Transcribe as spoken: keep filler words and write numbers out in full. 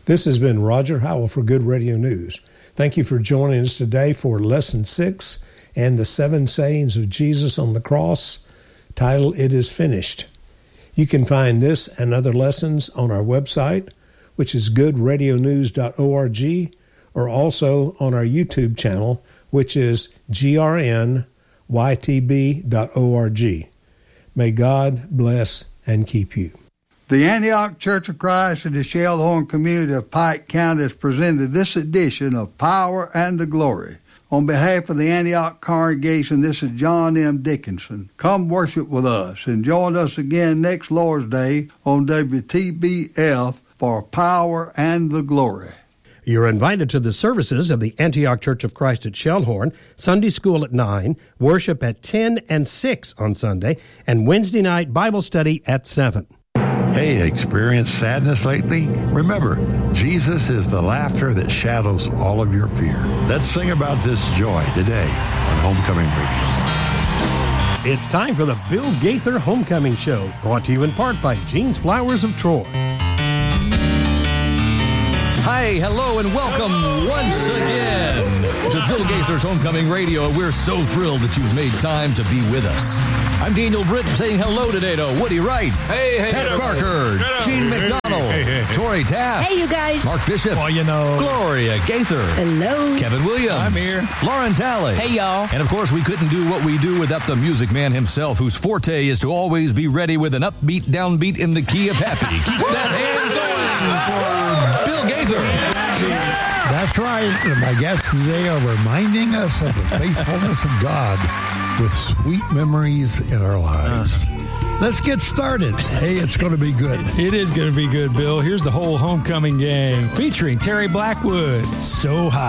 This has been Roger Howell for Good Radio News. Thank you for joining us today for Lesson six and the Seven Sayings of Jesus on the Cross, titled It Is Finished. You can find this and other lessons on our website, which is good radio news dot org, or also on our YouTube channel, which is G R N Y T B dot org. May God bless and keep you. The Antioch Church of Christ in the Shellhorn community of Pike County has presented this edition of Power and the Glory. On behalf of the Antioch congregation, this is John M. Dickinson. Come worship with us and join us again next Lord's Day on W T B F for Power and the Glory. You're invited to the services of the Antioch Church of Christ at Shellhorn, Sunday school at nine, worship at ten and six on Sunday, and Wednesday night Bible study at seven. Hey, experienced sadness lately? Remember, Jesus is the laughter that shadows all of your fear. Let's sing about this joy today on Homecoming Radio. It's time for the Bill Gaither Homecoming Show, brought to you in part by Jean's Flowers of Troy. Hi, hello, and welcome hello. once again to Bill Gaither's Homecoming Radio. We're so thrilled that you've made time to be with us. I'm Daniel Britt saying hello today to Woody Wright. Hey, hey, Ted Barker. Gene McDonald. Hey, hey, hey. Tori Taft. Hey, you guys. Mark Bishop. Oh, you know. Gloria Gaither. Hello. Kevin Williams. I'm here. Lauren Talley. Hey, y'all. And, of course, we couldn't do what we do without the music man himself, whose forte is to always be ready with an upbeat, downbeat in the key of happy. Keep that hand going for Bill Gaither. That's right. And my guests today are reminding us of the faithfulness of God with sweet memories in our lives. Uh, Let's get started. Hey, it's going to be good. It is going to be good, Bill. Here's the whole homecoming gang featuring Terry Blackwood. So hot.